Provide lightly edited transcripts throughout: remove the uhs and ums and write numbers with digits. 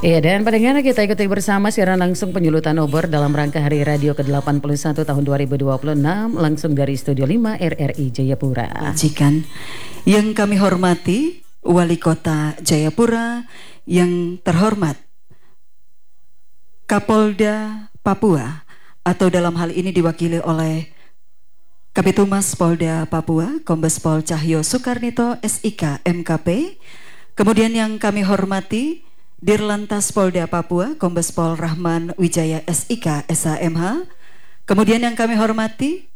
Iya, dan pendengar kita ikuti bersama siaran langsung penyulutan obor dalam rangka Hari Radio ke-81 tahun 2026 langsung dari Studio 5 RRI Jayapura. Majikan yang kami hormati, Wali Kota Jayapura, yang terhormat Kapolda Papua, atau dalam hal ini diwakili oleh Kabitumas Polda Papua, Kombes Pol Cahyo Soekarnito SIK MKP. Kemudian yang kami hormati Dirlantas Polda Papua, Kombes Pol Rahman Wijaya SIK SHMH. Kemudian yang kami hormati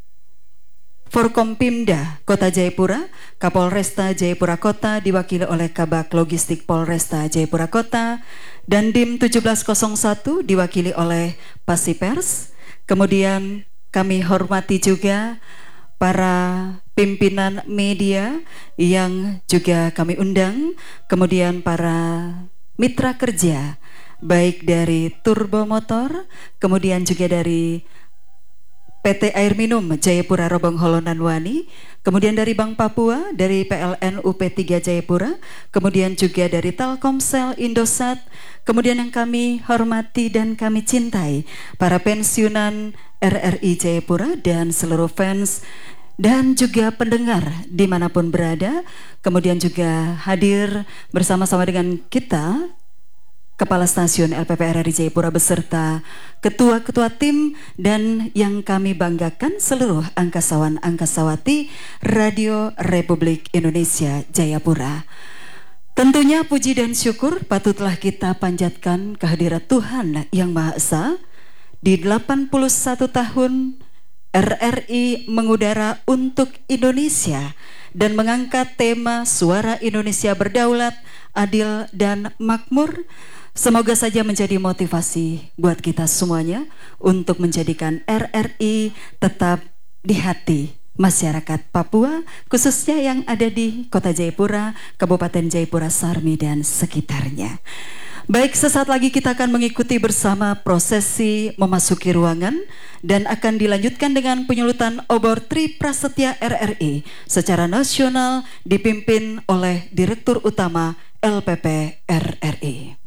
Forkompimda Kota Jayapura, Kapolresta Jayapura Kota diwakili oleh Kabak Logistik Polresta Jayapura Kota, dan Dim 1701 diwakili oleh Pasipers. Kemudian kami hormati juga para pimpinan media yang juga kami undang, kemudian para mitra kerja baik dari Turbo Motor, kemudian juga dari PT Air Minum Jayapura Robong Holonan Wani, kemudian dari Bank Papua, dari PLN UP3 Jayapura, kemudian juga dari Telkomsel Indosat, kemudian yang kami hormati dan kami cintai para pensiunan RRI Jayapura dan seluruh fans dan juga pendengar dimanapun berada. Kemudian juga hadir bersama-sama dengan kita Kepala Stasiun LPP RRI Jayapura beserta ketua-ketua tim dan yang kami banggakan seluruh angkasawan-angkasawati Radio Republik Indonesia Jayapura. Tentunya puji dan syukur patutlah kita panjatkan kehadirat Tuhan Yang Maha Esa. Di 81 tahun RRI mengudara untuk Indonesia dan mengangkat tema Suara Indonesia Berdaulat, Adil dan Makmur. Semoga saja menjadi motivasi buat kita semuanya untuk menjadikan RRI tetap di hati masyarakat Papua, khususnya yang ada di Kota Jayapura, Kabupaten Jayapura Sarmi dan sekitarnya. Baik, sesaat lagi kita akan mengikuti bersama prosesi memasuki ruangan dan akan dilanjutkan dengan penyulutan obor Tri Prasetya RRI secara nasional dipimpin oleh Direktur Utama LPP RRI.